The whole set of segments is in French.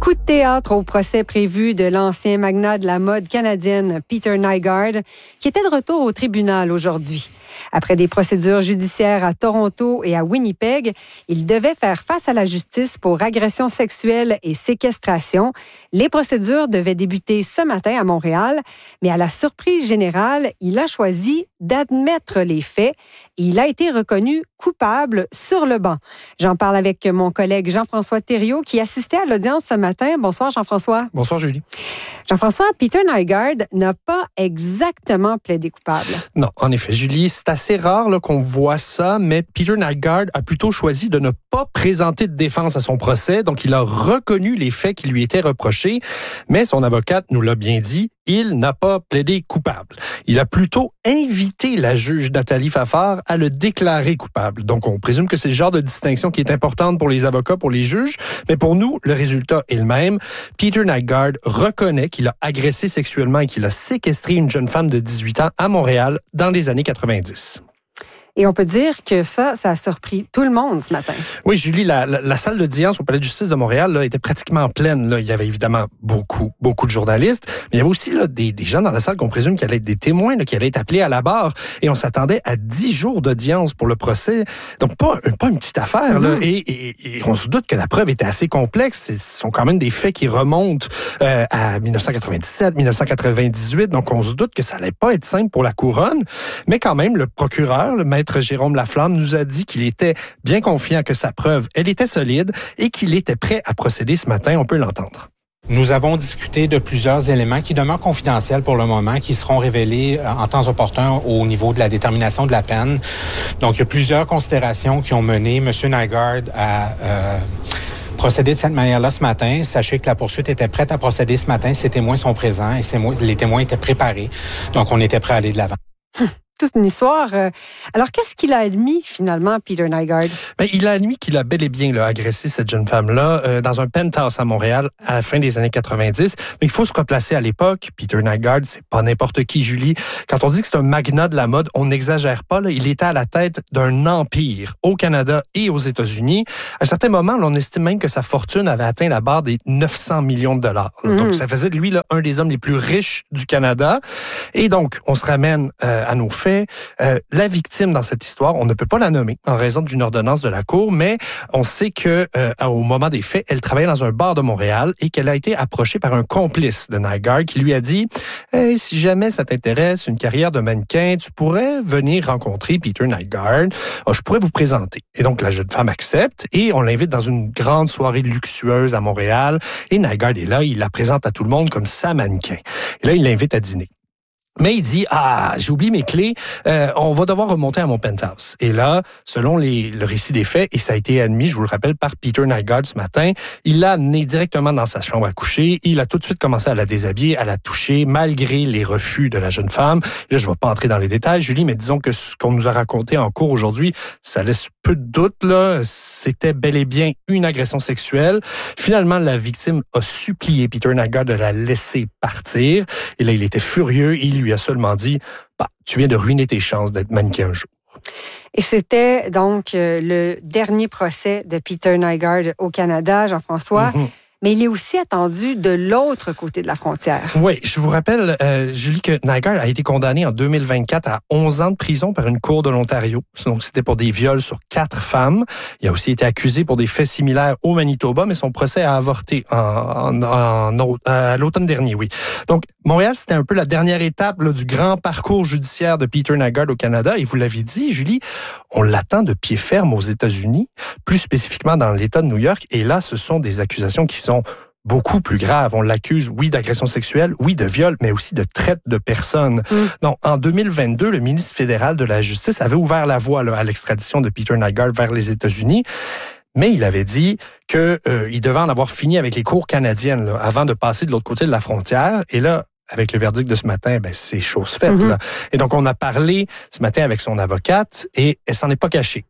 Coup de théâtre au procès prévu de l'ancien magnat de la mode canadienne Peter Nygard, qui était de retour au tribunal aujourd'hui. Après des procédures judiciaires à Toronto et à Winnipeg, il devait faire face à la justice pour agression sexuelle et séquestration. Les procédures devaient débuter ce matin à Montréal, mais à la surprise générale, il a choisi d'admettre les faits et il a été reconnu coupable sur le banc. J'en parle avec mon collègue Jean-François Thériault qui assistait à l'audience ce matin. Bonsoir Jean-François. Bonsoir Julie. Jean-François, Peter Nygard n'a pas exactement plaidé coupable. Non, en effet, Julie, c'est assez rare là, qu'on voit ça, mais Peter Nygard a plutôt choisi de ne pas présenter de défense à son procès, donc il a reconnu les faits qui lui étaient reprochés, mais son avocate nous l'a bien dit, il n'a pas plaidé coupable. Il a plutôt invité la juge Nathalie Fafard à le déclarer coupable. Donc, on présume que c'est le genre de distinction qui est importante pour les avocats, pour les juges, mais pour nous, le résultat est le même. Peter Nygard reconnaît qu'il a agressé sexuellement et qu'il a séquestré une jeune femme de 18 ans à Montréal dans les années 90. Et on peut dire que ça a surpris tout le monde ce matin. Oui, Julie, la salle d'audience au Palais de justice de Montréal là, était pratiquement pleine. Là. Il y avait évidemment beaucoup de journalistes, mais il y avait aussi là, des gens dans la salle qu'on présume qu'ils allaient être des témoins, là, qui allaient être appelés à la barre. Et on s'attendait à 10 jours d'audience pour le procès. Donc, pas une petite affaire. Là. Et on se doute que la preuve était assez complexe. Ce sont quand même des faits qui remontent à 1997, 1998. Donc, on se doute que ça allait pas être simple pour la couronne. Mais quand même, le procureur, le maître Jérôme Laflamme, nous a dit qu'il était bien confiant que sa preuve, elle était solide et qu'il était prêt à procéder ce matin. On peut l'entendre. Nous avons discuté de plusieurs éléments qui demeurent confidentiels pour le moment, qui seront révélés en temps opportun au niveau de la détermination de la peine. Donc, il y a plusieurs considérations qui ont mené M. Nygard à procéder de cette manière-là ce matin. Sachez que la poursuite était prête à procéder ce matin. Ces témoins sont présents et les témoins étaient préparés. Donc, on était prêt à aller de l'avant. Toute une histoire. Alors, qu'est-ce qu'il a admis, finalement, Peter Nygard? Il a admis qu'il a bel et bien agressé cette jeune femme-là dans un penthouse à Montréal à la fin des années 90. Mais il faut se replacer à l'époque. Peter Nygard, c'est pas n'importe qui, Julie. Quand on dit que c'est un magnat de la mode, on n'exagère pas. Là. Il était à la tête d'un empire au Canada et aux États-Unis. À un certain moment, on estime même que sa fortune avait atteint la barre des 900 millions de dollars. Donc, ça faisait de lui un des hommes les plus riches du Canada. Et donc, on se ramène à nos faits. La victime dans cette histoire, on ne peut pas la nommer en raison d'une ordonnance de la Cour, mais on sait que au moment des faits, elle travaillait dans un bar de Montréal et qu'elle a été approchée par un complice de Nygard qui lui a dit « Hey, si jamais ça t'intéresse, une carrière de mannequin, tu pourrais venir rencontrer Peter Nygard. Je pourrais vous présenter. » Et donc, la jeune femme accepte et on l'invite dans une grande soirée luxueuse à Montréal. Et Nygard est là, il la présente à tout le monde comme sa mannequin. Et là, il l'invite à dîner. Mais il dit, j'ai oublié mes clés, on va devoir remonter à mon penthouse. Et là, selon le récit des faits, et ça a été admis, je vous le rappelle, par Peter Nygard ce matin, il l'a amenée directement dans sa chambre à coucher. Il a tout de suite commencé à la déshabiller, à la toucher, malgré les refus de la jeune femme. Là, je ne vais pas entrer dans les détails, Julie, mais disons que ce qu'on nous a raconté en cours aujourd'hui, ça laisse peu de doute, là. C'était bel et bien une agression sexuelle. Finalement, la victime a supplié Peter Nygard de la laisser partir. Et là, il était furieux. Il lui a seulement dit « Tu viens de ruiner tes chances d'être mannequin un jour. » Et c'était donc le dernier procès de Peter Nygard au Canada, Jean-François. Mais il est aussi attendu de l'autre côté de la frontière. Oui, je vous rappelle, Julie, que Nygard a été condamné en 2024 à 11 ans de prison par une cour de l'Ontario. Donc, c'était pour des viols sur 4 femmes. Il a aussi été accusé pour des faits similaires au Manitoba, mais son procès a avorté à l'automne dernier, oui. Donc, Montréal, c'était un peu la dernière étape là, du grand parcours judiciaire de Peter Nygard au Canada. Et vous l'avez dit, Julie, on l'attend de pied ferme aux États-Unis, plus spécifiquement dans l'État de New York. Et là, ce sont des accusations qui sont beaucoup plus graves. On l'accuse, oui, d'agression sexuelle, oui, de viol, mais aussi de traite de personnes. Donc, en 2022, le ministre fédéral de la Justice avait ouvert la voie là, à l'extradition de Peter Nygard vers les États-Unis. Mais il avait dit qu'il devait en avoir fini avec les cours canadiennes là, avant de passer de l'autre côté de la frontière. Et là, avec le verdict de ce matin, c'est chose faite. Là. Et donc, on a parlé ce matin avec son avocate et elle s'en est pas cachée.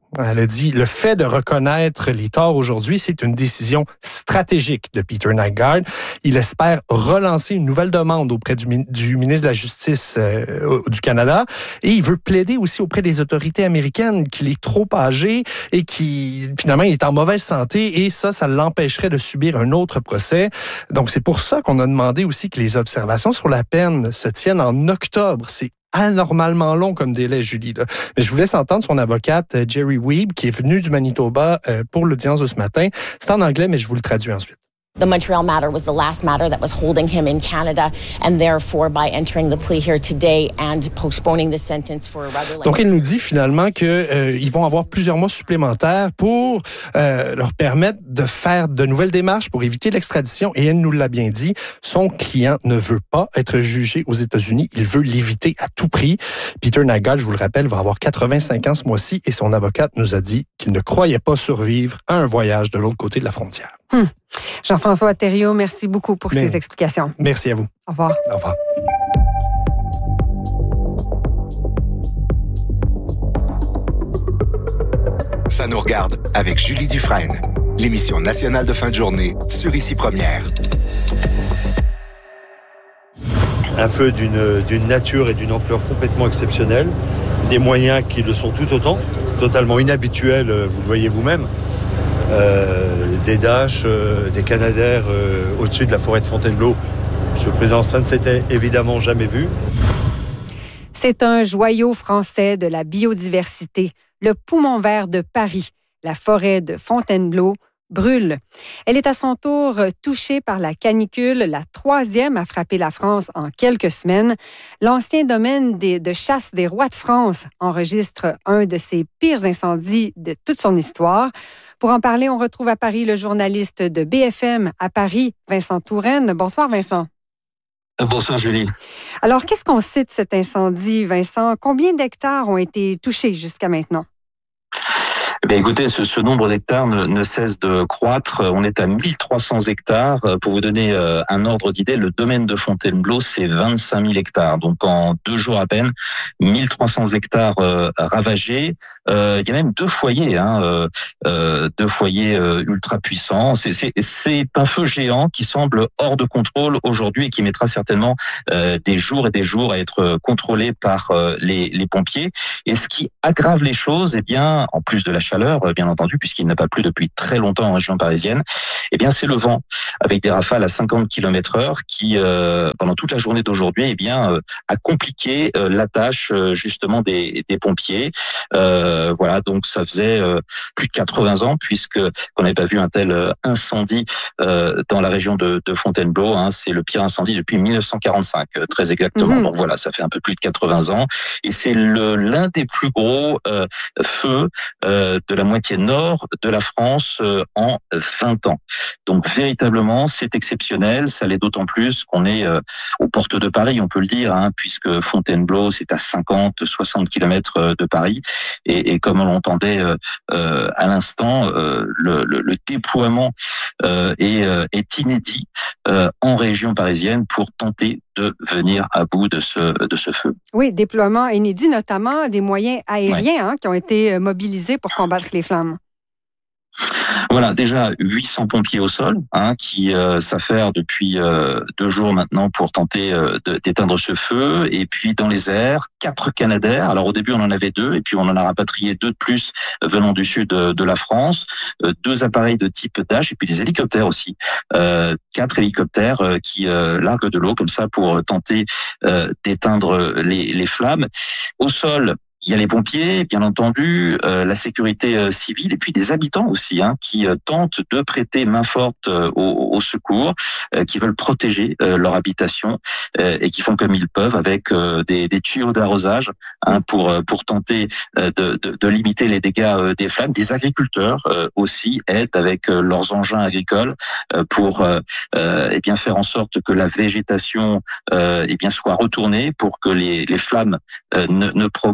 Elle a dit « Le fait de reconnaître les torts aujourd'hui, c'est une décision stratégique de Peter Nygard. Il espère relancer une nouvelle demande auprès du ministre de la Justice du Canada et il veut plaider aussi auprès des autorités américaines qu'il est trop âgé et qui finalement il est en mauvaise santé et ça l'empêcherait de subir un autre procès. Donc c'est pour ça qu'on a demandé aussi que les observations sur la peine se tiennent en octobre. C'est anormalement long comme délai, Julie. Là. Mais je vous laisse entendre son avocate, Jerry Weeb, qui est venue du Manitoba pour l'audience de ce matin. C'est en anglais, mais je vous le traduis ensuite. The Montreal matter was the last matter that was holding him in Canada, and therefore, by entering the plea here today and postponing the sentence for a rather lengthy... Donc, il nous dit finalement qu'ils vont avoir plusieurs mois supplémentaires pour leur permettre de faire de nouvelles démarches pour éviter l'extradition. Et elle nous l'a bien dit, son client ne veut pas être jugé aux États-Unis. Il veut l'éviter à tout prix. Peter Nygard, je vous le rappelle, va avoir 85 ans ce mois-ci et son avocate nous a dit qu'il ne croyait pas survivre à un voyage de l'autre côté de la frontière. Jean-François Thériault, merci beaucoup pour ces explications. Merci à vous. Au revoir. Au revoir. Ça nous regarde avec Julie Dufresne, l'émission nationale de fin de journée sur Ici Première. Un feu d'une nature et d'une ampleur complètement exceptionnelle, des moyens qui le sont tout autant, totalement inhabituels, vous le voyez vous-même. Des Dash, des Canadair au-dessus de la forêt de Fontainebleau. Monsieur le Président, ça ne s'était évidemment jamais vu. C'est un joyau français de la biodiversité. Le poumon vert de Paris, la forêt de Fontainebleau, brûle. Elle est à son tour touchée par la canicule, la 3e à frapper la France en quelques semaines. L'ancien domaine de chasse des rois de France enregistre un de ses pires incendies de toute son histoire. Pour en parler, on retrouve à Paris le journaliste de BFM à Paris, Vincent Touraine. Bonsoir, Vincent. Bonsoir, Julie. Alors, qu'est-ce qu'on sait de cet incendie, Vincent? Combien d'hectares ont été touchés jusqu'à maintenant? Écoutez, ce nombre d'hectares ne cesse de croître. On est à 1300 hectares. Pour vous donner un ordre d'idée, le domaine de Fontainebleau, c'est 25 000 hectares. Donc, en 2 jours à peine, 1300 hectares ravagés. Il y a même 2 foyers, 2 foyers ultra puissants. C'est un feu géant qui semble hors de contrôle aujourd'hui et qui mettra certainement des jours et des jours à être contrôlé par les pompiers. Et ce qui aggrave les choses, eh bien, en plus de la chaleur, bien entendu, puisqu'il n'a pas plu depuis très longtemps en région parisienne, eh bien, c'est le vent, avec des rafales à 50 km/h qui, pendant toute la journée d'aujourd'hui, eh bien, a compliqué la tâche, justement, des pompiers. Voilà, donc ça faisait plus de 80 ans, qu'on n'avait pas vu un tel incendie dans la région de Fontainebleau. C'est le pire incendie depuis 1945, très exactement. Donc voilà, ça fait un peu plus de 80 ans. Et c'est l'un des plus gros feux de la moitié nord de la France en 20 ans. Donc véritablement, c'est exceptionnel. Ça l'est d'autant plus qu'on est aux portes de Paris, on peut le dire, puisque Fontainebleau, c'est à 60 km de Paris. Et comme on l'entendait à l'instant, le déploiement est inédit en région parisienne pour tenter de venir à bout de ce feu. Oui, déploiement inédit, notamment des moyens aériens qui ont été mobilisés pour combattre les flammes. Voilà, déjà 800 pompiers au sol qui s'affairent depuis 2 jours maintenant pour tenter d'éteindre ce feu. Et puis dans les airs, 4 Canadair. Alors au début on en avait 2 et puis on en a rapatrié 2 de plus venant du sud de la France. 2 appareils de type Dash et puis des hélicoptères aussi. 4 hélicoptères qui larguent de l'eau comme ça pour tenter d'éteindre les flammes. Au sol, il y a les pompiers, bien entendu, la sécurité civile et puis des habitants aussi qui tentent de prêter main forte au secours, qui veulent protéger leur habitation et qui font comme ils peuvent avec des tuyaux d'arrosage pour tenter de limiter les dégâts des flammes. Des agriculteurs aussi aident avec leurs engins agricoles pour bien faire en sorte que la végétation soit retournée pour que les flammes ne progressent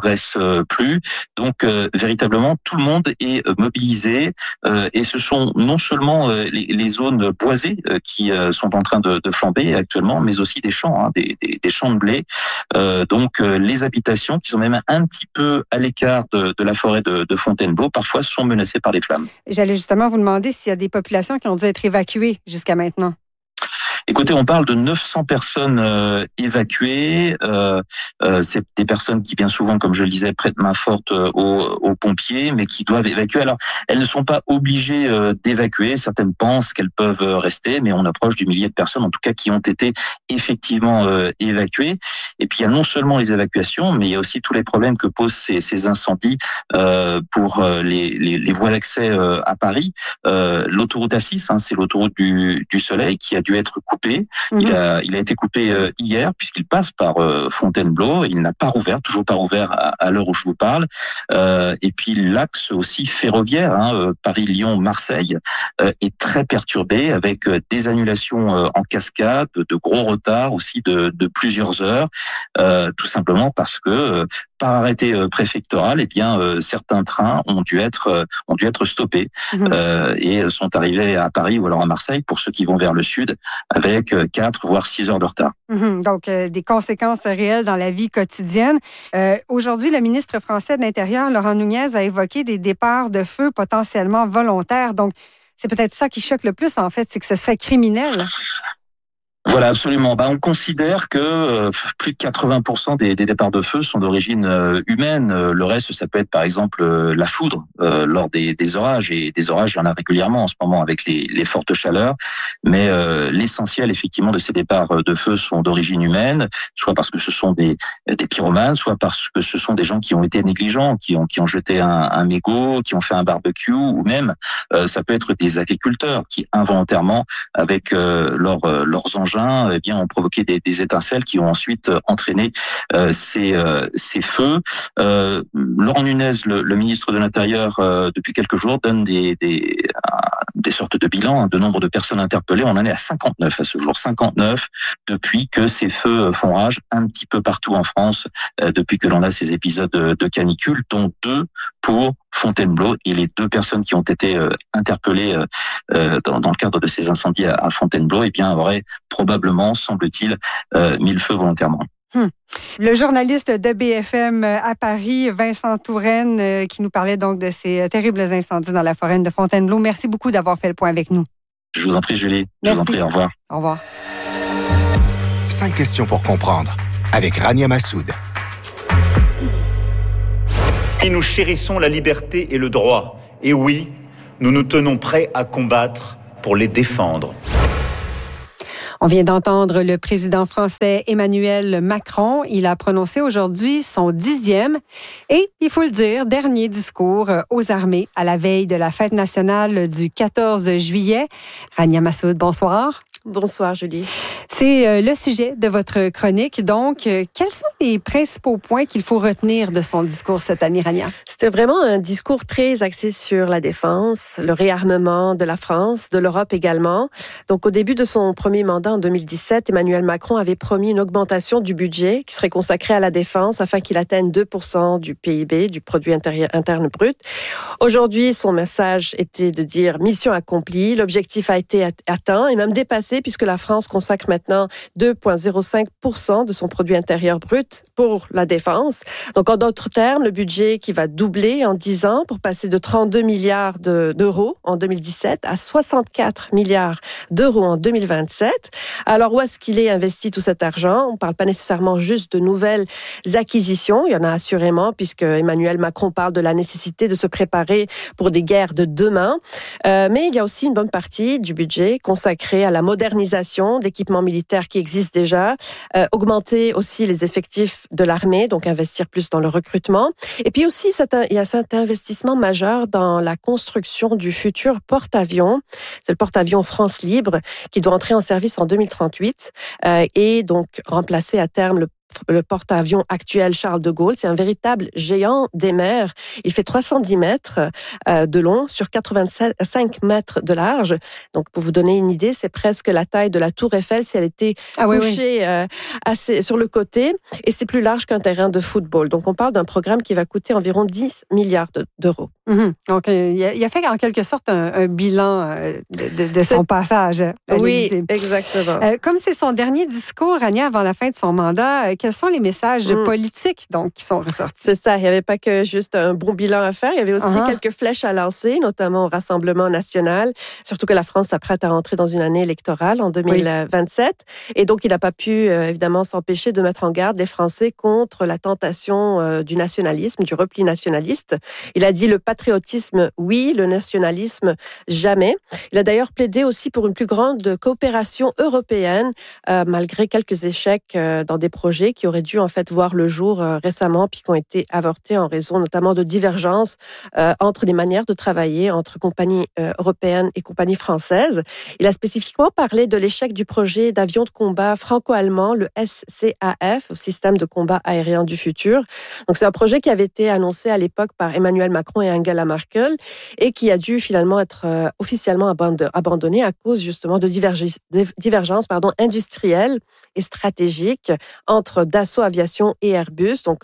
plus. Donc véritablement, tout le monde est mobilisé et ce sont non seulement les zones boisées qui sont en train de flamber actuellement, mais aussi des champs, des champs de blé. Donc les habitations qui sont même un petit peu à l'écart de la forêt de Fontainebleau, parfois sont menacées par les flammes. J'allais justement vous demander s'il y a des populations qui ont dû être évacuées jusqu'à maintenant. Écoutez, on parle de 900 personnes évacuées. C'est des personnes qui, bien souvent, comme je le disais, prêtent main forte aux pompiers, mais qui doivent évacuer. Alors, elles ne sont pas obligées d'évacuer. Certaines pensent qu'elles peuvent rester, mais on approche du millier de personnes, en tout cas, qui ont été effectivement évacuées. Et puis, il y a non seulement les évacuations, mais il y a aussi tous les problèmes que posent ces incendies pour les voies d'accès à Paris. L'autoroute A6, c'est l'autoroute du Soleil, qui a dû être coupé. Il a été coupé hier puisqu'il passe par Fontainebleau. Il n'a pas rouvert, toujours pas rouvert à l'heure où je vous parle. Et puis l'axe aussi ferroviaire, Paris-Lyon-Marseille, est très perturbé avec des annulations en cascade, de gros retards aussi de plusieurs heures, tout simplement parce que par arrêté préfectoral, certains trains ont dû être stoppés et sont arrivés à Paris ou alors à Marseille pour ceux qui vont vers le sud avec 4 voire 6 heures de retard. Donc, des conséquences réelles dans la vie quotidienne. Aujourd'hui, le ministre français de l'Intérieur, Laurent Nunez, a évoqué des départs de feu potentiellement volontaires. Donc, c'est peut-être ça qui choque le plus, en fait, c'est que ce serait criminel. Voilà, absolument. On considère que plus de 80% des départs de feu sont d'origine humaine. Le reste, ça peut être par exemple la foudre lors des orages. Et des orages, il y en a régulièrement en ce moment avec les fortes chaleurs. Mais l'essentiel, effectivement, de ces départs de feu sont d'origine humaine, soit parce que ce sont des pyromanes, soit parce que ce sont des gens qui ont été négligents, qui ont jeté un mégot, qui ont fait un barbecue, ou même ça peut être des agriculteurs qui involontairement, avec leurs engins, ont provoqué des étincelles qui ont ensuite entraîné ces feux. Laurent Nunez, le ministre de l'Intérieur, depuis quelques jours, donne des sortes de bilans de nombre de personnes interpellées. On en est à 59 à ce jour. 59 depuis que ces feux font rage un petit peu partout en France, depuis que l'on a ces épisodes de canicule, dont 2 pour Fontainebleau. Et les 2 personnes qui ont été interpellées dans le cadre de ces incendies à Fontainebleau, auraient probablement, semble-t-il, mis le feu volontairement. Le journaliste de BFM à Paris, Vincent Touraine, qui nous parlait donc de ces terribles incendies dans la forêt de Fontainebleau. Merci beaucoup d'avoir fait le point avec nous. Je vous en prie, Julie. Merci. Je vous en prie, au revoir. Au revoir. 5 questions pour comprendre avec Rania Massoud. Et nous chérissons la liberté et le droit. Et oui, nous nous tenons prêts à combattre pour les défendre. On vient d'entendre le président français Emmanuel Macron. Il a prononcé aujourd'hui son 10e et, il faut le dire, dernier discours aux armées à la veille de la fête nationale du 14 juillet. Rania Massoud, bonsoir. Bonsoir, Julie. C'est le sujet de votre chronique. Donc, quels sont les principaux points qu'il faut retenir de son discours cette année, Rania? C'était vraiment un discours très axé sur la défense, le réarmement de la France, de l'Europe également. Donc, au début de son premier mandat en 2017, Emmanuel Macron avait promis une augmentation du budget qui serait consacré à la défense afin qu'il atteigne 2% du PIB, du produit interne brut. Aujourd'hui, son message était de dire mission accomplie. L'objectif a été atteint et même dépassé puisque la France consacre maintenant 2,05% de son produit intérieur brut pour la défense. Donc, en d'autres termes, le budget qui va doubler en 10 ans pour passer de 32 milliards d'euros en 2017 à 64 milliards d'euros en 2027. Alors, où est-ce qu'il est investi tout cet argent? On ne parle pas nécessairement juste de nouvelles acquisitions. Il y en a assurément, puisque Emmanuel Macron parle de la nécessité de se préparer pour des guerres de demain. Mais il y a aussi une bonne partie du budget consacrée à la modernisation d'équipements militaires qui existent déjà, augmenter aussi les effectifs de l'armée, donc investir plus dans le recrutement. Et puis aussi, il y a cet investissement majeur dans la construction du futur porte-avions. C'est le porte-avions France Libre qui doit entrer en service en 2038 et donc remplacer à terme le le porte-avions actuel Charles de Gaulle. C'est un véritable géant des mers. Il fait 310 mètres de long sur 85 mètres de large. Donc, pour vous donner une idée, c'est presque la taille de la Tour Eiffel si elle était couchée assez sur le côté. Et c'est plus large qu'un terrain de football. Donc, on parle d'un programme qui va coûter environ 10 milliards d'euros. Donc, il a fait en quelque sorte un bilan de son passage à l'Élysée. Oui, exactement. Comme c'est son dernier discours, Rania, avant la fin de son mandat, quels sont les messages politiques donc, qui sont ressortis? C'est ça, il n'y avait pas que juste un bon bilan à faire, il y avait aussi quelques flèches à lancer, notamment au Rassemblement national, surtout que la France s'apprête à rentrer dans une année électorale en 2027. Et donc, il n'a pas pu, évidemment, s'empêcher de mettre en garde les Français contre la tentation du nationalisme, du repli nationaliste. Il a dit le patriotisme, oui, le nationalisme, jamais. Il a d'ailleurs plaidé aussi pour une plus grande coopération européenne, malgré quelques échecs dans des projets qui auraient dû en fait voir le jour récemment, puis qui ont été avortés en raison notamment de divergences entre les manières de travailler entre compagnies européennes et compagnies françaises. Il a spécifiquement parlé de l'échec du projet d'avion de combat franco-allemand, le SCAF, au système de combat aérien du futur. Donc c'est un projet qui avait été annoncé à l'époque par Emmanuel Macron et Angela Merkel et qui a dû finalement être officiellement abandonné à cause justement de divergences industrielles et stratégiques entre Dassault Aviation et Airbus. Donc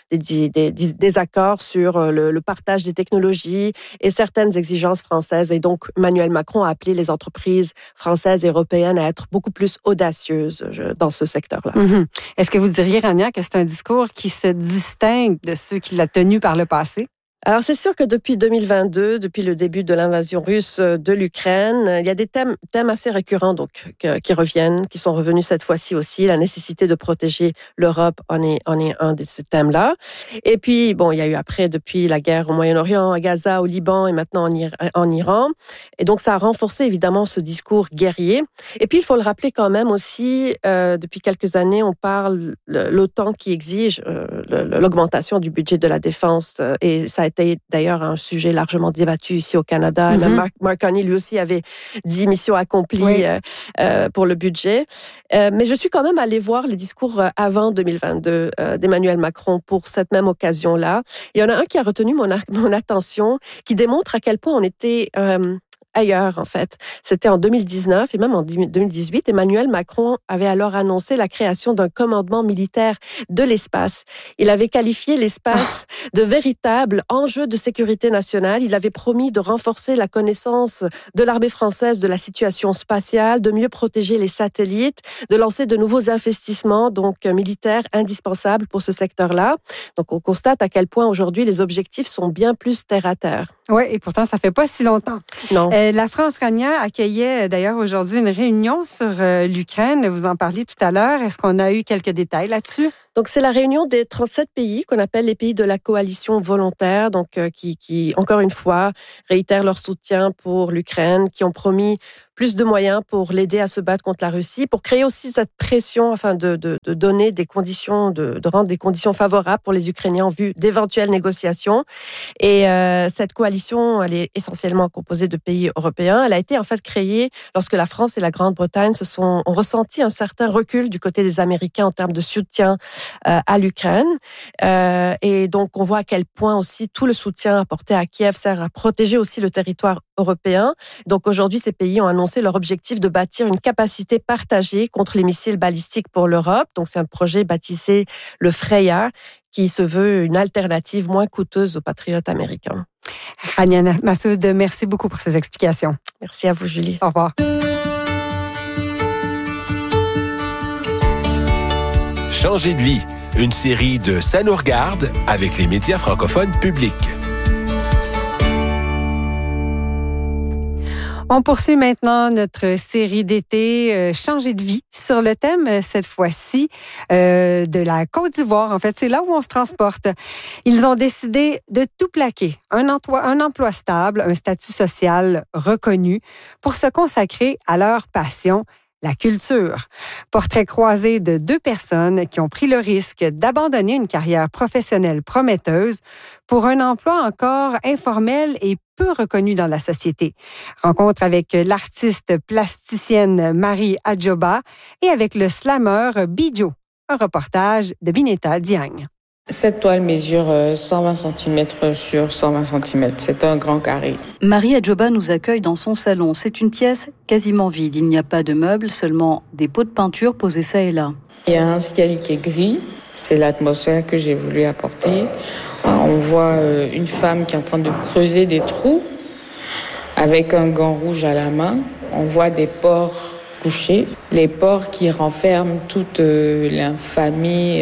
des accords sur le partage des technologies et certaines exigences françaises. Et donc, Emmanuel Macron a appelé les entreprises françaises et européennes à être beaucoup plus audacieuses dans ce secteur-là. Est-ce que vous diriez, Rania, que c'est un discours qui se distingue de ceux qu'il a tenus par le passé? Alors, c'est sûr que depuis 2022, depuis le début de l'invasion russe de l'Ukraine, il y a des thèmes assez récurrents donc qui reviennent, qui sont revenus cette fois-ci aussi. La nécessité de protéger l'Europe en est un de ces thèmes-là. Et puis, bon, il y a eu après, depuis la guerre au Moyen-Orient, à Gaza, au Liban et maintenant en Iran. Et donc, ça a renforcé évidemment ce discours guerrier. Et puis, il faut le rappeler quand même aussi, depuis quelques années, on parle l'OTAN qui exige l'augmentation du budget de la défense et ça a été d'ailleurs un sujet largement débattu ici au Canada. Mark Carney, lui aussi, avait 10 missions accomplies pour le budget. Mais je suis quand même allée voir les discours avant 2022 d'Emmanuel Macron pour cette même occasion-là. Il y en a un qui a retenu mon attention, qui démontre à quel point on était ailleurs, en fait. C'était en 2019 et même en 2018. Emmanuel Macron avait alors annoncé la création d'un commandement militaire de l'espace. Il avait qualifié l'espace de véritable enjeu de sécurité nationale. Il avait promis de renforcer la connaissance de l'armée française de la situation spatiale, de mieux protéger les satellites, de lancer de nouveaux investissements donc militaires indispensables pour ce secteur-là. Donc, on constate à quel point aujourd'hui les objectifs sont bien plus terre à terre. Oui, et pourtant, ça fait pas si longtemps. Non. La France, Rania, accueillait d'ailleurs aujourd'hui une réunion sur l'Ukraine. Vous en parliez tout à l'heure. Est-ce qu'on a eu quelques détails là-dessus? Donc, c'est la réunion des 37 pays qu'on appelle les pays de la coalition volontaire, donc qui, encore une fois, réitèrent leur soutien pour l'Ukraine, qui ont promis plus de moyens pour l'aider à se battre contre la Russie, pour créer aussi cette pression afin de donner des conditions, de rendre des conditions favorables pour les Ukrainiens en vue d'éventuelles négociations. Et cette coalition, elle est essentiellement composée de pays européens. Elle a été en fait créée lorsque la France et la Grande-Bretagne ont ressenti un certain recul du côté des Américains en termes de soutien à l'Ukraine. Et donc, on voit à quel point aussi tout le soutien apporté à Kiev sert à protéger aussi le territoire européen. Donc, aujourd'hui, ces pays ont annoncé leur objectif de bâtir une capacité partagée contre les missiles balistiques pour l'Europe. Donc, c'est un projet baptisé le Freya, qui se veut une alternative moins coûteuse aux patriotes américains. Rania Massoud, merci beaucoup pour ces explications. Merci à vous, Julie. Au revoir. Changer de vie, une série de Ça nous regarde avec les médias francophones publics. On poursuit maintenant notre série d'été Changer de vie sur le thème, cette fois-ci, de la Côte d'Ivoire. En fait, c'est là où on se transporte. Ils ont décidé de tout plaquer. Un emploi stable, un statut social reconnu pour se consacrer à leur passion, la culture. Portrait croisé de 2 personnes qui ont pris le risque d'abandonner une carrière professionnelle prometteuse pour un emploi encore informel et peu reconnu dans la société. Rencontre avec l'artiste plasticienne Marie Adjoba et avec le slameur Bijo. Un reportage de Bineta Diagne. Cette toile mesure 120 cm sur 120 cm. C'est un grand carré. Marie Adjoba nous accueille dans son salon. C'est une pièce quasiment vide. Il n'y a pas de meubles, seulement des pots de peinture posés ça et là. Il y a un ciel qui est gris. C'est l'atmosphère que j'ai voulu apporter. On voit une femme qui est en train de creuser des trous avec un gant rouge à la main. On voit des porcs couchés, les porcs qui renferment toute l'infamie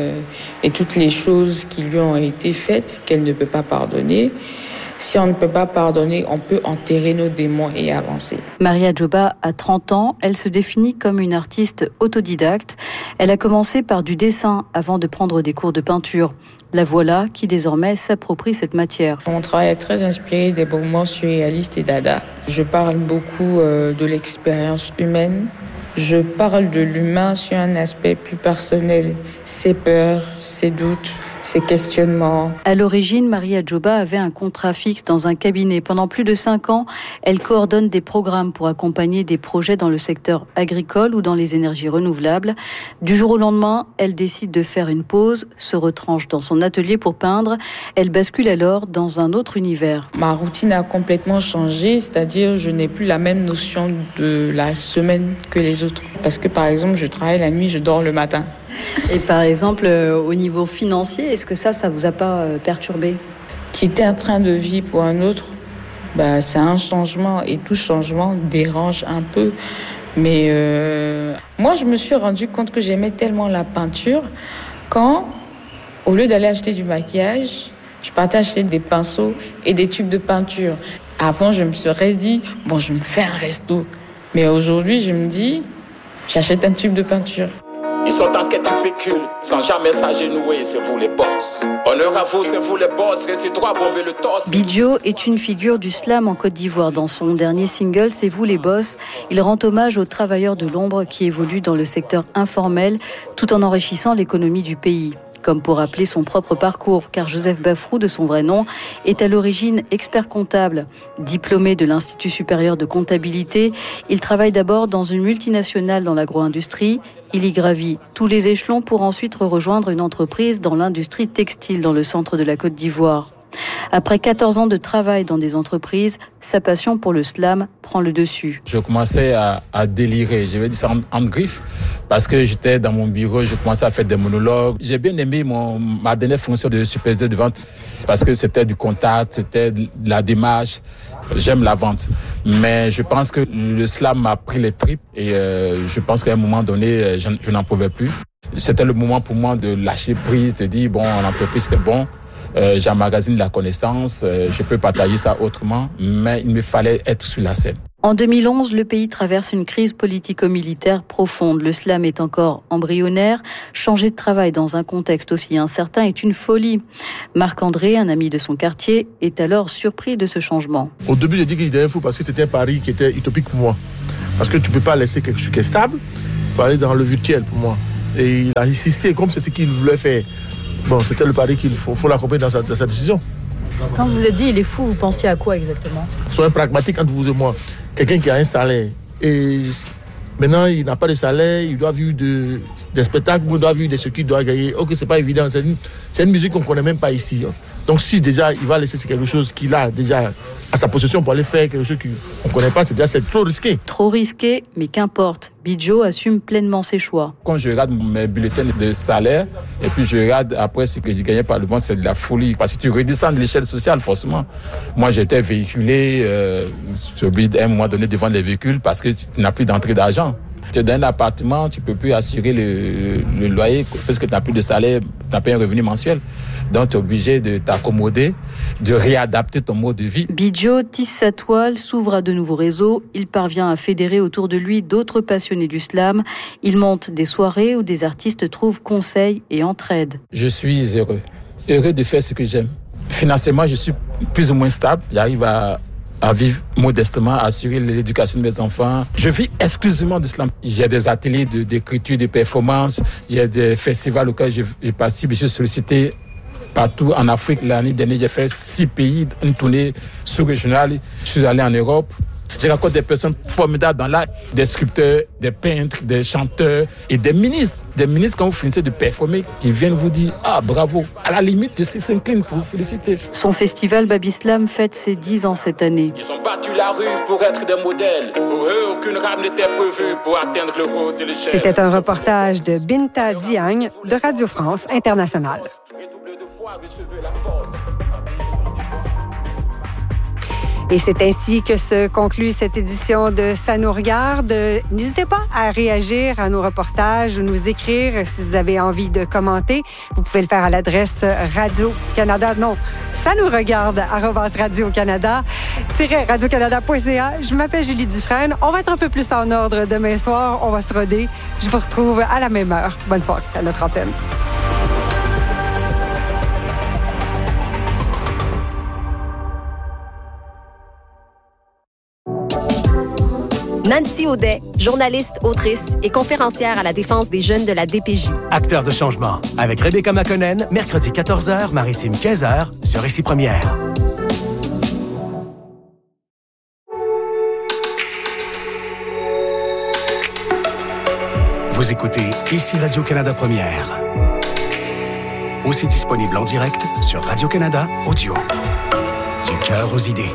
et toutes les choses qui lui ont été faites, qu'elle ne peut pas pardonner. Si on ne peut pas pardonner, on peut enterrer nos démons et avancer. Marie Adjoba a 30 ans. Elle se définit comme une artiste autodidacte. Elle a commencé par du dessin avant de prendre des cours de peinture. La voilà qui désormais s'approprie cette matière. Mon travail est très inspiré des mouvements surréalistes et dada. Je parle beaucoup de l'expérience humaine. Je parle de l'humain sur un aspect plus personnel, ses peurs, ses doutes, ses questionnements. À l'origine, Marie Adjoba avait un contrat fixe dans un cabinet. Pendant plus de 5 ans, elle coordonne des programmes pour accompagner des projets dans le secteur agricole ou dans les énergies renouvelables. Du jour au lendemain, elle décide de faire une pause, se retranche dans son atelier pour peindre. Elle bascule alors dans un autre univers. Ma routine a complètement changé, c'est-à-dire je n'ai plus la même notion de la semaine que les autres. Parce que par exemple, je travaille la nuit, je dors le matin. Et par exemple, au niveau financier, est-ce que ça vous a pas perturbé ? Quitter un train de vie pour un autre, c'est un changement et tout changement dérange un peu. Mais moi, je me suis rendu compte que j'aimais tellement la peinture quand, au lieu d'aller acheter du maquillage, je partais acheter des pinceaux et des tubes de peinture. Avant, je me serais dit, je me fais un resto. Mais aujourd'hui, je me dis, j'achète un tube de peinture. Ils sont en quête du pécule, sans jamais s'agenouiller, c'est vous les boss. Honneur à vous, c'est vous les boss, restez droit, bomber le torse. Bidjo est une figure du slam en Côte d'Ivoire. Dans son dernier single, C'est vous les boss, il rend hommage aux travailleurs de l'ombre qui évoluent dans le secteur informel, tout en enrichissant l'économie du pays. Comme pour rappeler son propre parcours, car Joseph Bafrou, de son vrai nom, est à l'origine expert comptable. Diplômé de l'Institut supérieur de comptabilité, il travaille d'abord dans une multinationale dans l'agro-industrie. Il y gravit tous les échelons pour ensuite rejoindre une entreprise dans l'industrie textile dans le centre de la Côte d'Ivoire. Après 14 ans de travail dans des entreprises, sa passion pour le slam prend le dessus. Je commençais à délirer, je vais dire ça en griffe, parce que j'étais dans mon bureau, je commençais à faire des monologues. J'ai bien aimé ma dernière fonction de superviseur de vente, parce que c'était du contact, c'était de la démarche. J'aime la vente, mais je pense que le slam m'a pris les tripes et je pense qu'à un moment donné, je n'en pouvais plus. C'était le moment pour moi de lâcher prise, de dire, l'entreprise c'est bon. J'emmagasine la connaissance, je peux partager ça autrement, mais il me fallait être sur la scène. En 2011, le pays traverse une crise politico-militaire profonde. Le slam est encore embryonnaire. Changer de travail dans un contexte aussi incertain est une folie. Marc-André, un ami de son quartier, est alors surpris de ce changement. Au début, j'ai dit qu'il était fou parce que c'était un pari qui était utopique pour moi. Parce que tu ne peux pas laisser quelque chose qui est stable pour aller dans le virtuel pour moi. Et il a insisté comme c'est ce qu'il voulait faire. C'était le pari qu'il faut l'accompagner dans sa décision. Quand vous vous êtes dit il est fou, vous pensiez à quoi exactement ? Soyez pragmatique entre vous et moi. Quelqu'un qui a un salaire et maintenant il n'a pas de salaire, il doit vivre des spectacles, il doit vivre de ce qu'il doit gagner. Ok, c'est pas évident, c'est une musique qu'on ne connaît même pas ici. Donc si déjà il va laisser quelque chose qu'il a déjà à sa possession pour aller faire quelque chose qu'on ne connaît pas, c'est trop risqué. Trop risqué, mais qu'importe. Bidjo assume pleinement ses choix. Quand je regarde mes bulletins de salaire et puis je regarde après ce que je gagnais par le vent, c'est de la folie. Parce que tu redescends de l'échelle sociale, forcément. Moi, j'étais véhiculé, tu oublies à un moment donné de vendre les véhicules parce que tu n'as plus d'entrée d'argent. Tu es dans un appartement, tu ne peux plus assurer le loyer parce que tu n'as plus de salaire, tu n'as pas un revenu mensuel. Donc, tu es obligé de t'accommoder, de réadapter ton mode de vie. Bidjo tisse sa toile, s'ouvre à de nouveaux réseaux. Il parvient à fédérer autour de lui d'autres passionnés du slam. Il monte des soirées où des artistes trouvent conseil et entraide. Je suis heureux de faire ce que j'aime. Financièrement, je suis plus ou moins stable. J'arrive à vivre modestement, à assurer l'éducation de mes enfants. Je vis exclusivement de slam. J'ai des ateliers d'écriture, de performance. Il y a des festivals auxquels je participe. Je suis sollicité partout en Afrique. L'année dernière, j'ai fait 6 pays, une tournée sous-régionale. Je suis allé en Europe. Je rencontre des personnes formidables dans l'art, des sculpteurs, des peintres, des chanteurs et des ministres. Des ministres, quand vous finissez de performer, qui viennent vous dire « Ah, bravo !» À la limite, je s'incline pour vous féliciter. Son festival Babislam fête ses 10 ans cette année. Ils ont battu la rue pour être des modèles. Pour eux, aucune rame n'était prévue pour atteindre le haut de l'échelle. C'était un reportage de Binta Diagne de Radio France Internationale. Et c'est ainsi que se conclut cette édition de Ça nous regarde. N'hésitez pas à réagir à nos reportages ou nous écrire si vous avez envie de commenter. Vous pouvez le faire à l'adresse Radio-Canada. Non, ça nous regarde @radio-canada-ca. Je m'appelle Julie Dufresne. On va être un peu plus en ordre demain soir. On va se roder. Je vous retrouve à la même heure. Bonne soirée à notre antenne. Nancy Audet, journaliste, autrice et conférencière à la défense des jeunes de la DPJ. Acteur de changement, avec Rebecca McConnell, mercredi 14h, Maritime 15h, sur Ici Première. Vous écoutez Ici Radio-Canada Première. Aussi disponible en direct sur Radio-Canada Audio. Du cœur aux idées.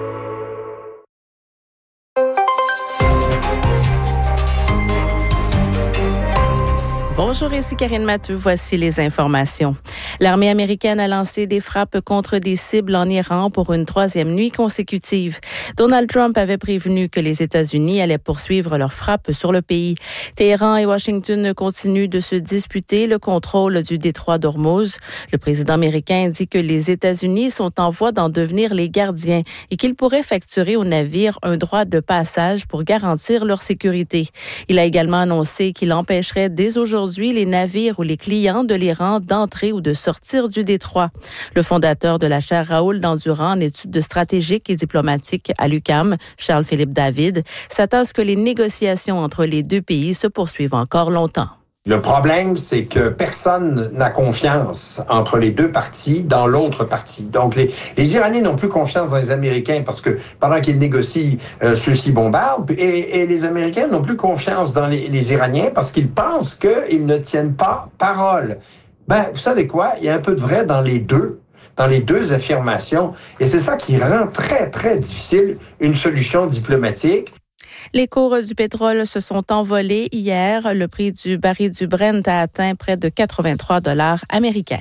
Bonjour, ici Karine Matheux. Voici les informations. L'armée américaine a lancé des frappes contre des cibles en Iran pour une 3e nuit consécutive. Donald Trump avait prévenu que les États-Unis allaient poursuivre leurs frappes sur le pays. Téhéran et Washington continuent de se disputer le contrôle du détroit d'Ormuz. Le président américain dit que les États-Unis sont en voie d'en devenir les gardiens et qu'ils pourraient facturer aux navires un droit de passage pour garantir leur sécurité. Il a également annoncé qu'il empêcherait dès aujourd'hui les navires ou les clients de l'Iran d'entrer ou de sortir du détroit. Le fondateur de la chaire Raoul Dandurand en études stratégiques et diplomatiques à l'UQAM, Charles-Philippe David, s'attend à ce que les négociations entre les deux pays se poursuivent encore longtemps. Le problème, c'est que personne n'a confiance entre les deux parties dans l'autre partie. Donc, les Iraniens n'ont plus confiance dans les Américains parce que pendant qu'ils négocient, ceux-ci bombardent. Et les Américains n'ont plus confiance dans les Iraniens parce qu'ils pensent qu'ils ne tiennent pas parole. Ben, vous savez quoi? Il y a un peu de vrai dans les deux affirmations. Et c'est ça qui rend très, très difficile une solution diplomatique. Les cours du pétrole se sont envolés hier. Le prix du baril du Brent a atteint près de 83 $ américains.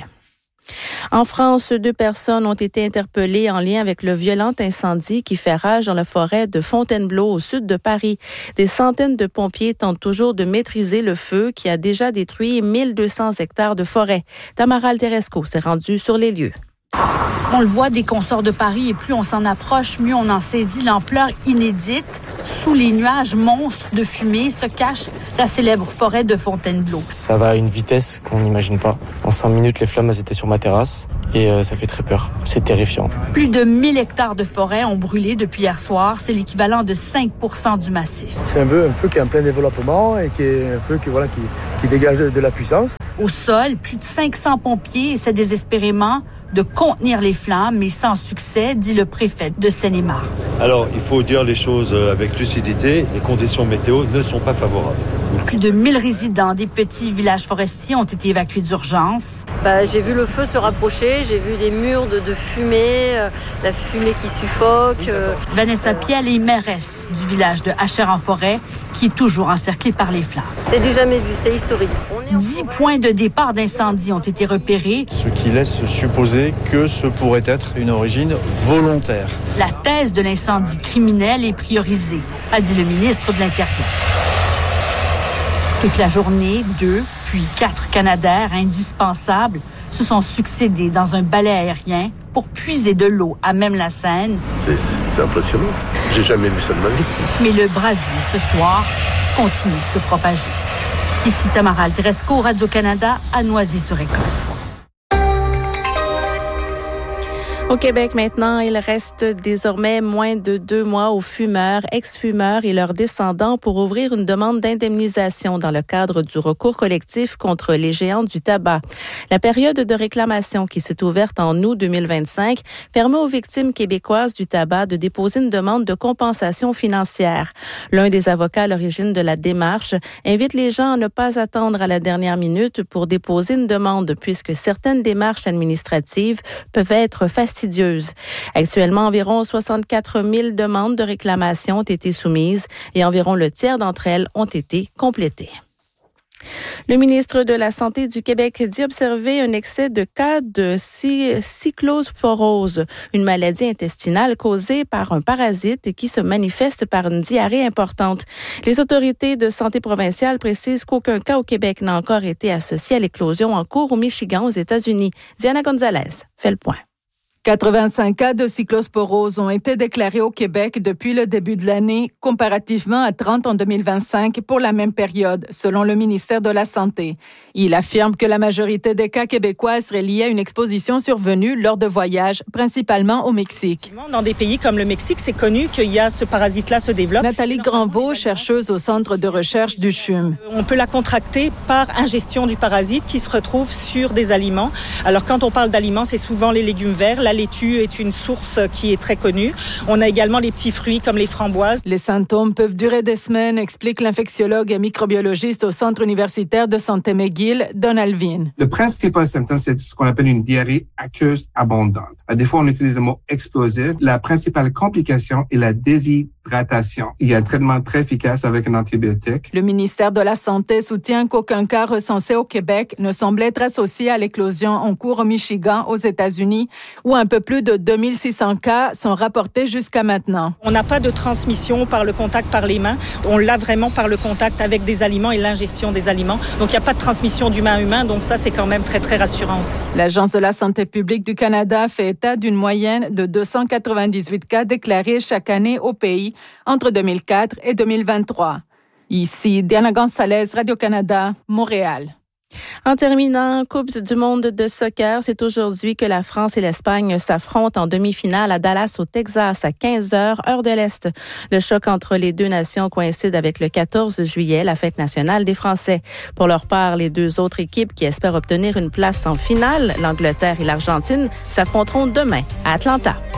En France, 2 personnes ont été interpellées en lien avec le violent incendie qui fait rage dans la forêt de Fontainebleau au sud de Paris. Des centaines de pompiers tentent toujours de maîtriser le feu qui a déjà détruit 1200 hectares de forêt. Tamara Alteresco s'est rendue sur les lieux. On le voit dès qu'on sort de Paris et plus on s'en approche, mieux on en saisit l'ampleur inédite. Sous les nuages monstres de fumée se cache la célèbre forêt de Fontainebleau. Ça va à une vitesse qu'on n'imagine pas. En 5 minutes, les flammes étaient sur ma terrasse et ça fait très peur. C'est terrifiant. Plus de 1000 hectares de forêt ont brûlé depuis hier soir. C'est l'équivalent de 5% du massif. C'est un feu qui est en plein développement et qui est un feu qui dégage de la puissance. Au sol, plus de 500 pompiers essaient désespérément de contenir les flammes, mais sans succès, dit le préfet de Seine-et-Marne. Alors, il faut dire les choses avec lucidité. Les conditions météo ne sont pas favorables. Plus de 1000 résidents des petits villages forestiers ont été évacués d'urgence. J'ai vu le feu se rapprocher, j'ai vu des murs de fumée, la fumée qui suffoque. Vanessa Piel est mairesse du village de Achères-en-Forêt, qui est toujours encerclé par les flammes. C'est du jamais vu, c'est historique. 10 points de départ d'incendie ont été repérés. Ce qui laisse supposer que ce pourrait être une origine volontaire. La thèse de l'incendie criminel est priorisée, a dit le ministre de l'Intérieur. Toute la journée, 2 puis 4 Canadair indispensables se sont succédés dans un balai aérien pour puiser de l'eau à même la Seine. C'est impressionnant. J'ai jamais vu ça de ma vie. Mais le brasier, ce soir, continue de se propager. Ici Tamara Alteresco, Radio-Canada, à Noisy-sur-École. Au Québec, maintenant, il reste désormais moins de 2 mois aux fumeurs, ex-fumeurs et leurs descendants pour ouvrir une demande d'indemnisation dans le cadre du recours collectif contre les géants du tabac. La période de réclamation qui s'est ouverte en août 2025 permet aux victimes québécoises du tabac de déposer une demande de compensation financière. L'un des avocats à l'origine de la démarche invite les gens à ne pas attendre à la dernière minute pour déposer une demande puisque certaines démarches administratives peuvent être fastidieuses. Actuellement, environ 64 000 demandes de réclamation ont été soumises et environ le tiers d'entre elles ont été complétées. Le ministre de la Santé du Québec dit observer un excès de cas de cyclosporose, une maladie intestinale causée par un parasite et qui se manifeste par une diarrhée importante. Les autorités de santé provinciale précisent qu'aucun cas au Québec n'a encore été associé à l'éclosion en cours au Michigan, aux États-Unis. Diana Gonzalez fait le point. 85 cas de cyclosporose ont été déclarés au Québec depuis le début de l'année, comparativement à 30 en 2025 pour la même période, selon le ministère de la Santé. Il affirme que la majorité des cas québécois seraient liés à une exposition survenue lors de voyages, principalement au Mexique. Dans des pays comme le Mexique, c'est connu qu'il y a ce parasite-là se développe. Nathalie Granvaux, chercheuse au Centre de recherche du CHUM. On peut la contracter par ingestion du parasite qui se retrouve sur des aliments. Alors quand on parle d'aliments, c'est souvent les légumes verts. La laitue est une source qui est très connue. On a également les petits fruits comme les framboises. Les symptômes peuvent durer des semaines, explique l'infectiologue et microbiologiste au Centre universitaire de santé McGill, Don Alvin. Le principal symptôme, c'est ce qu'on appelle une diarrhée aqueuse abondante. Des fois, on utilise le mot explosif. La principale complication est la déshydratation. Il y a un traitement très efficace avec un antibiotique. Le ministère de la Santé soutient qu'aucun cas recensé au Québec ne semble être associé à l'éclosion en cours au Michigan, aux États-Unis, où un peu plus de 2600 cas sont rapportés jusqu'à maintenant. On n'a pas de transmission par le contact par les mains. On l'a vraiment par le contact avec des aliments et l'ingestion des aliments. Donc, il n'y a pas de transmission d'humain à humain. Donc, ça, c'est quand même très, très rassurant aussi. L'Agence de la santé publique du Canada fait état d'une moyenne de 298 cas déclarés chaque année au pays entre 2004 et 2023. Ici, Diana Gonzalez, Radio-Canada, Montréal. En terminant, Coupe du monde de soccer, c'est aujourd'hui que la France et l'Espagne s'affrontent en demi-finale à Dallas, au Texas, à 15h, heure de l'Est. Le choc entre les deux nations coïncide avec le 14 juillet, la fête nationale des Français. Pour leur part, les deux autres équipes qui espèrent obtenir une place en finale, l'Angleterre et l'Argentine, s'affronteront demain à Atlanta.